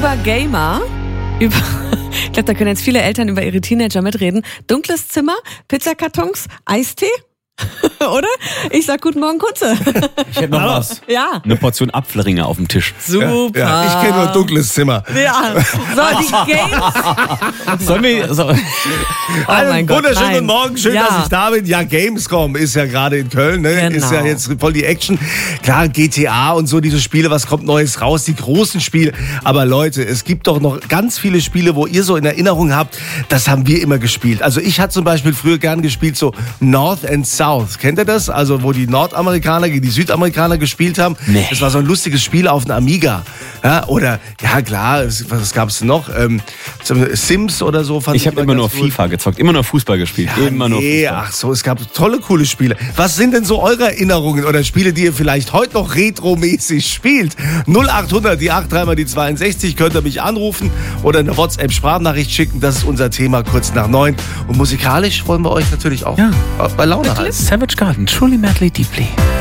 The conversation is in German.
über Gamer. Ich glaube, da können jetzt viele Eltern über ihre Teenager mitreden. Dunkles Zimmer, Pizzakartons, Eistee. Oder? Ich sag guten Morgen, Kunze. Ich hätte noch was. Ja. Eine Portion Apfelringe auf dem Tisch. Super. Ja, ich kenne nur dunkles Zimmer. Ja. So, die Games. Sollen wir... So, Einen Gott, wunderschönen nein. guten Morgen, schön, Ja. dass ich da bin. Ja, Gamescom ist ja gerade in Köln, ne? Genau. Ist ja jetzt voll die Action. Klar, GTA und so, diese Spiele, was kommt Neues raus, die großen Spiele. Aber Leute, es gibt doch noch ganz viele Spiele, wo ihr so in Erinnerung habt, das haben wir immer gespielt. Also ich hatte zum Beispiel früher gern gespielt so North and South. Kennt ihr das? Also wo die Nordamerikaner gegen die Südamerikaner gespielt haben. Nee. Das war so ein lustiges Spiel auf einem Amiga. Ja, oder, ja klar, was gab's noch? Sims oder so. Fand ich habe immer nur ganz gut. FIFA gezockt, immer nur Fußball gespielt. Ja, immer nur nee, Fußball. ach so, es gab tolle, coole Spiele. Was sind denn so eure Erinnerungen oder Spiele, die ihr vielleicht heute noch retromäßig spielt? 0800, die 83 mal die 62, könnt ihr mich anrufen oder eine WhatsApp-Sprachnachricht schicken. Das ist unser Thema kurz nach 9. Und musikalisch wollen wir euch natürlich auch bei Laune halten. Savage Garden, truly madly deeply.